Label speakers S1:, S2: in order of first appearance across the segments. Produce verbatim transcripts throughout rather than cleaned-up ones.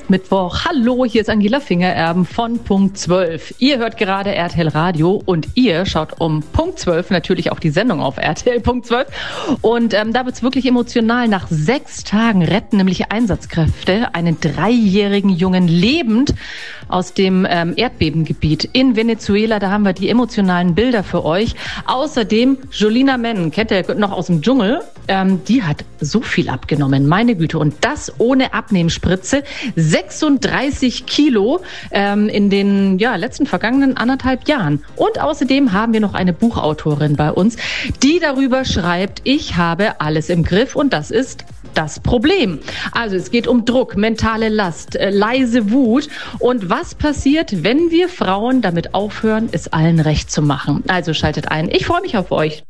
S1: Mittwoch. Hallo, hier ist Angela Fingererben von Punkt zwölf. Ihr hört gerade R T L Radio und ihr schaut um Punkt zwölf natürlich auch die Sendung auf R T L Punkt zwölf. Und ähm, da wird's wirklich emotional. Nach sechs Tagen retten nämlich Einsatzkräfte einen dreijährigen Jungen lebend aus dem ähm, Erdbebengebiet in Venezuela. Da haben wir die emotionalen Bilder für euch. Außerdem Jolina Men, kennt ihr noch aus dem Dschungel? Ähm, die hat so viel abgenommen, meine Güte. Und das ohne Abnehmspritze. sechsunddreißig Kilo ähm, in den ja, letzten vergangenen anderthalb Jahren. Und außerdem haben wir noch eine Buchautorin bei uns, die darüber schreibt, ich habe alles im Griff und das ist das Problem. Also es geht um Druck, mentale Last, äh, leise Wut und was passiert, wenn wir Frauen damit aufhören, es allen recht zu machen. Also schaltet ein. Ich freue mich auf euch.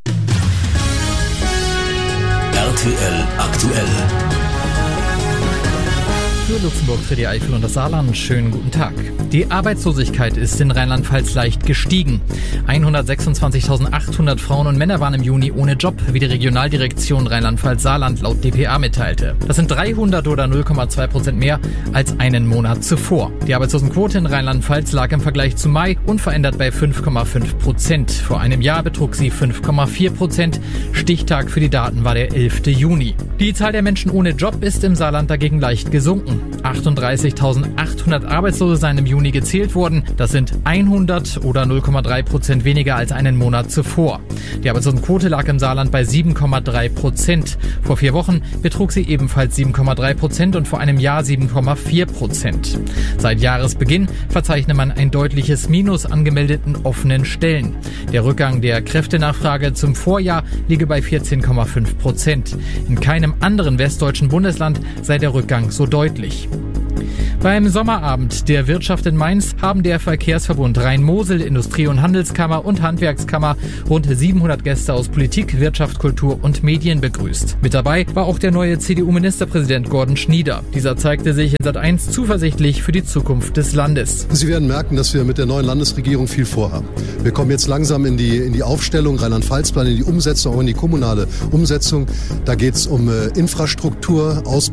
S2: R T L aktuell.
S3: Für Luxemburg, für die Eifel und das Saarland. Schönen guten Tag. Die Arbeitslosigkeit ist in Rheinland-Pfalz leicht gestiegen. hundertsechsundzwanzigtausendachthundert Frauen und Männer waren im Juni ohne Job, wie die Regionaldirektion Rheinland-Pfalz-Saarland laut D P A mitteilte. Das sind dreihundert oder null Komma zwei Prozent mehr als einen Monat zuvor. Die Arbeitslosenquote in Rheinland-Pfalz lag im Vergleich zu Mai unverändert bei fünf Komma fünf Prozent. Vor einem Jahr betrug sie fünf Komma vier Prozent. Stichtag für die Daten war der elfte Juni. Die Zahl der Menschen ohne Job ist im Saarland dagegen leicht gesunken. achtunddreißigtausendachthundert Arbeitslose seien im Juni gezählt worden. Das sind hundert oder null Komma drei Prozent weniger als einen Monat zuvor. Die Arbeitslosenquote lag im Saarland bei sieben Komma drei Prozent. Vor vier Wochen betrug sie ebenfalls sieben Komma drei Prozent und vor einem Jahr sieben Komma vier Prozent. Seit Jahresbeginn verzeichne man ein deutliches Minus an gemeldeten offenen Stellen. Der Rückgang der Kräftenachfrage zum Vorjahr liege bei vierzehn Komma fünf Prozent. In keinem anderen westdeutschen Bundesland sei der Rückgang so deutlich. Beim Sommerabend der Wirtschaft in Mainz haben der Verkehrsverbund Rhein-Mosel, Industrie- und Handelskammer und Handwerkskammer rund siebenhundert Gäste aus Politik, Wirtschaft, Kultur und Medien begrüßt. Mit dabei war auch der neue C D U-Ministerpräsident Gordon Schnieder. Dieser zeigte sich in Sat eins zuversichtlich für die Zukunft des Landes.
S4: Sie werden merken, dass wir mit der neuen Landesregierung viel vorhaben. Wir kommen jetzt langsam in die, in die Aufstellung, Rheinland-Pfalz-Plan, in die Umsetzung, auch in die kommunale Umsetzung. Da geht es um äh, Infrastruktur, Ausbau